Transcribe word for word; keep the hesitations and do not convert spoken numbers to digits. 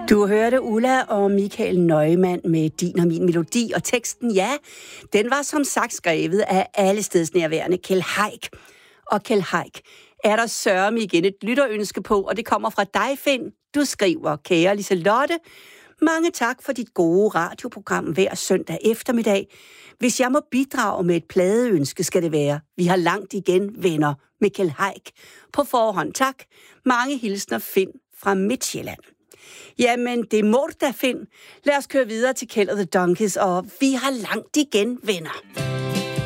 Du hørte Ulla og Michael Neumann med Din og Min Melodi, og teksten, ja, den var som sagt skrevet af allestedsnærværende Kjeld Haik. Og Kjeld Haik er der sørme igen et lytterønske på, og det kommer fra dig, Finn. Du skriver, kære Liselotte, mange tak for dit gode radioprogram hver søndag eftermiddag. Hvis jeg må bidrage med et pladeønske, skal det være. Vi har langt igen, venner, med Kjeld Haik. På forhånd tak. Mange hilsner, Finn fra Midtjylland. Jamen, det må du da, Finn. Lad os køre videre til Kjeld og The Donkeys, og vi har langt igen, venner.